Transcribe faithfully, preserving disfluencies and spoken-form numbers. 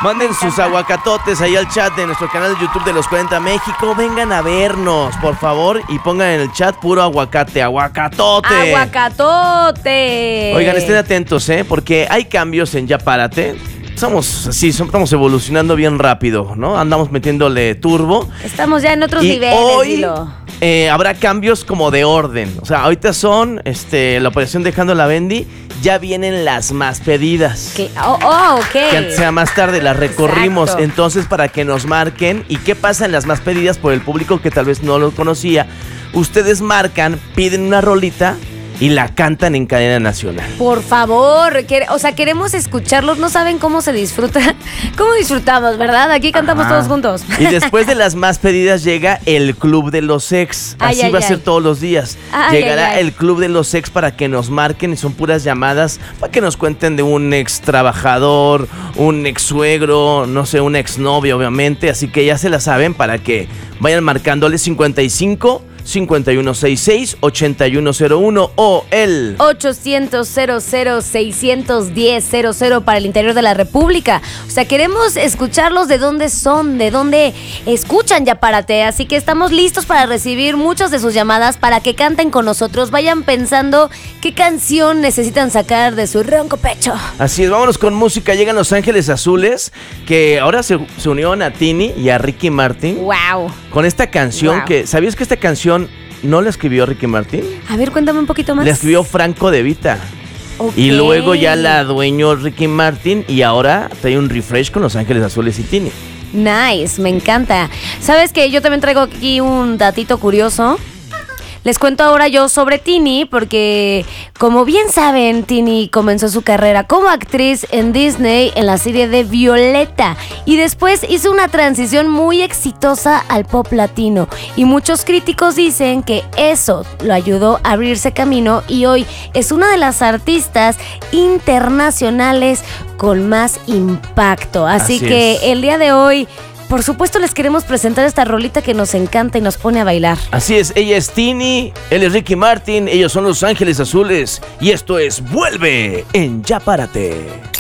Manden sus aguacatotes ahí al chat de nuestro canal de YouTube de Los cuarenta México. Vengan a vernos, por favor, y pongan en el chat puro aguacate, aguacatote. Aguacatote. Oigan, estén atentos, ¿eh? Porque hay cambios en Ya Párate. Estamos así, estamos evolucionando bien rápido, ¿no? Andamos metiéndole turbo. Estamos ya en otros y niveles, hoy, dilo. Eh, habrá cambios como de orden. O sea, ahorita son este, la operación Dejando la Bendy. Ya vienen las más pedidas. ¿Qué? Oh, oh, ok. Que antes sea más tarde las recorrimos. Exacto. Entonces, para que nos marquen. ¿Y qué pasa en las más pedidas por el público que tal vez no lo conocía? Ustedes marcan, piden una rolita y la cantan en cadena nacional. Por favor, o sea, queremos escucharlos. No saben cómo se disfruta. ¿Cómo disfrutamos, verdad? Aquí cantamos Ajá. todos juntos. Y después de las más pedidas llega el Club de los Ex. Ay, Así ay, va a ser ay. todos los días. Ay, Llegará ay, ay. el Club de los Ex para que nos marquen y son puras llamadas para que nos cuenten de un ex trabajador, un ex suegro, no sé, un ex novio, obviamente. Así que ya se la saben para que vayan marcándole cincuenta y cinco, cincuenta y uno sesenta y seis, ochenta y uno cero uno o el ochocientos, cero cero, seiscientos diez, cero cero para el interior de la República. O sea, queremos escucharlos de dónde son, de dónde escuchan Ya Párate. Así que estamos listos para recibir muchas de sus llamadas para que canten con nosotros. Vayan pensando qué canción necesitan sacar de su ronco pecho. Así es, vámonos con música. Llegan Los Ángeles Azules, que ahora se, se unieron a Tini y a Ricky Martin. Wow. Con esta canción Wow. que, ¿sabías que esta canción no la escribió Ricky Martin? A ver, cuéntame un poquito más. La escribió Franco De Vita. Ok. Y luego ya la adueñó Ricky Martin y ahora trae un refresh con Los Ángeles Azules y Tini. Nice, me encanta. ¿Sabes qué? Yo también traigo aquí un datito curioso. Les cuento ahora yo sobre Tini, porque como bien saben, Tini comenzó su carrera como actriz en Disney en la serie de Violeta y después hizo una transición muy exitosa al pop latino y muchos críticos dicen que eso lo ayudó a abrirse camino y hoy es una de las artistas internacionales con más impacto. Así, Así que es. el día de hoy, por supuesto, les queremos presentar esta rolita que nos encanta y nos pone a bailar. Así es, ella es Tini, él es Ricky Martin, ellos son Los Ángeles Azules y esto es Vuelve en Ya Párate.